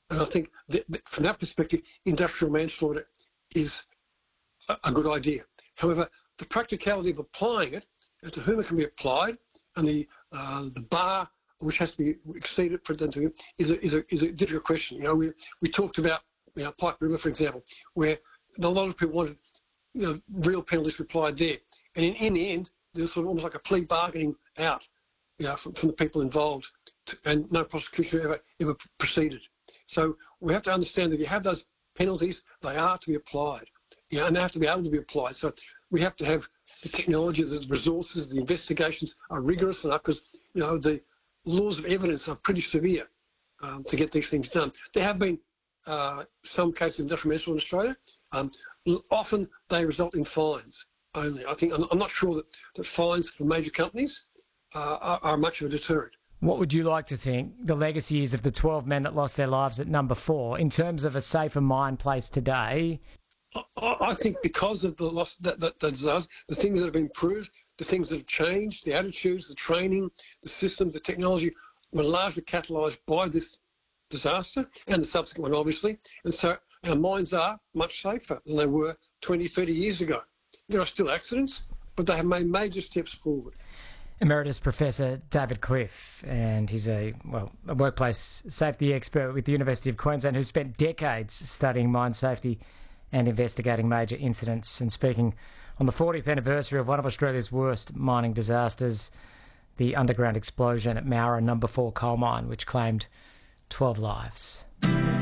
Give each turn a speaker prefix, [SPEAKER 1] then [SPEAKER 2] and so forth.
[SPEAKER 1] And I think that from that perspective, industrial manslaughter is a good idea. However, the practicality of applying it, and to whom it can be applied, and the bar which has to be exceeded for them to is a difficult question. You know, we talked about, you know, Pike River, for example, where a lot of people wanted, you know, real penalties applied there, and in the end, there's sort of almost like a plea bargaining out, you know, from the people involved, and no prosecution ever proceeded. So we have to understand that if you have those penalties, they are to be applied, you know, and they have to be able to be applied. So we have to have the technology, the resources, the investigations are rigorous enough, because, you know, the laws of evidence are pretty severe to get these things done. There have been some cases of industrial manslaughter in Australia. Often they result in fines only. I think I'm not sure that fines for major companies are much of a deterrent.
[SPEAKER 2] What would you like to think the legacy is of the 12 men that lost their lives at Number 4 in terms of a safer mine place today?
[SPEAKER 1] I think because of the loss, the disaster, the things that have been proved, the things that have changed, the attitudes, the training, the systems, the technology, were largely catalysed by this disaster and the subsequent one, obviously. And so our mines are much safer than they were 20, 30 years ago. There are still accidents, but they have made major steps forward.
[SPEAKER 2] Emeritus Professor David Cliff, and he's a workplace safety expert with the University of Queensland who spent decades studying mine safety and investigating major incidents, and speaking on the 40th anniversary of one of Australia's worst mining disasters, the underground explosion at Moura Number 4 coal mine, which claimed 12 lives.